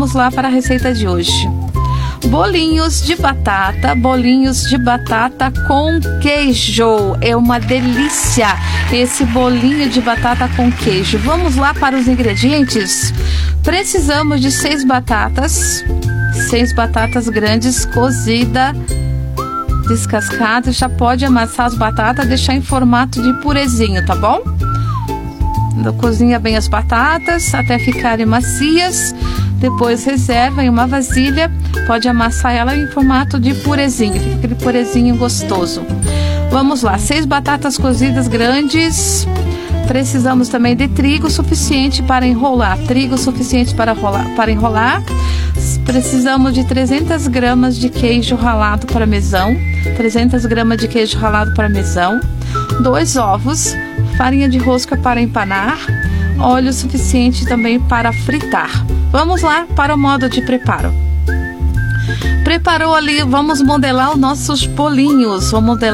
Vamos lá para a receita de hoje. Bolinhos de batata com queijo. É uma delícia esse bolinho de batata com queijo. Vamos lá para os ingredientes. Precisamos de 6 batatas grandes, cozida, descascada. Já pode amassar as batatas, deixar em formato de purezinho, tá bom? Cozinha bem as batatas até ficarem macias. Depois reserva em uma vasilha. Pode amassar ela em formato de purezinho, fica aquele purezinho gostoso. Vamos lá, 6 batatas cozidas grandes. Precisamos também de trigo suficiente para enrolar. Precisamos de 300 gramas de queijo ralado parmesão. 2 ovos, farinha de rosca para empanar, óleo suficiente também para fritar. Vamos lá para o modo de preparo. Preparou ali, vamos modelar os nossos bolinhos.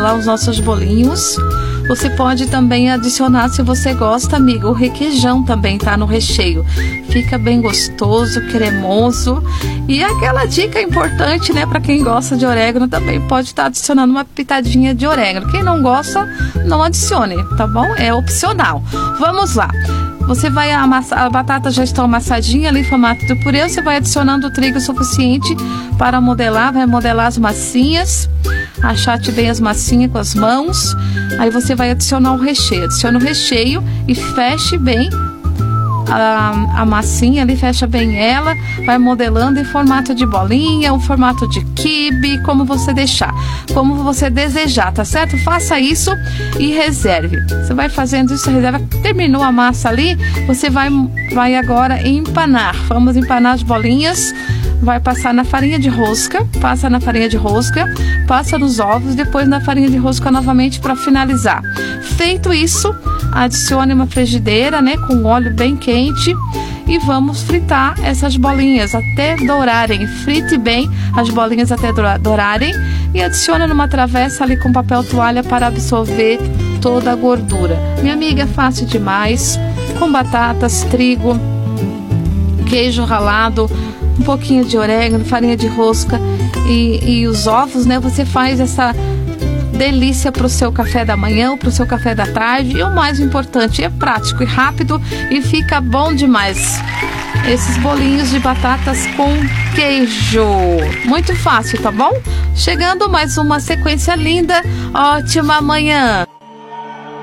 Você pode também adicionar, se você gosta, amiga, o requeijão também tá no recheio. Fica bem gostoso, cremoso. E aquela dica importante, né, para quem gosta de orégano, também pode estar adicionando uma pitadinha de orégano. Quem não gosta, não adicione, tá bom? É opcional. Vamos lá. Você vai amassar, a batata já está amassadinha ali em formato de purê. Você vai adicionando o trigo suficiente para modelar. Vai modelar as massinhas. Achate bem as massinhas com as mãos. Aí você vai adicionar o recheio. Adiciona o recheio e feche bem a massinha ali, fecha bem ela. Vai modelando em formato de bolinha, um formato de quibe, como você desejar, tá certo? Faça isso e reserve. Você vai fazendo isso, reserva. Terminou a massa ali, você vai agora empanar. Vamos empanar as bolinhas. Vai passar na farinha de rosca, passa nos ovos, depois na farinha de rosca novamente para finalizar. Feito isso, adicione uma frigideira, né, com óleo bem quente e vamos fritar essas bolinhas até dourarem. Frite bem as bolinhas até dourarem e adicione numa travessa ali com papel toalha para absorver toda a gordura. Minha amiga, é fácil demais, com batatas, trigo, queijo ralado, um pouquinho de orégano, farinha de rosca e os ovos, né? Você faz essa delícia para o seu café da manhã ou para o seu café da tarde. E o mais importante, é prático e rápido e fica bom demais. Esses bolinhos de batatas com queijo. Muito fácil, tá bom? Chegando mais uma sequência linda. Ótima manhã!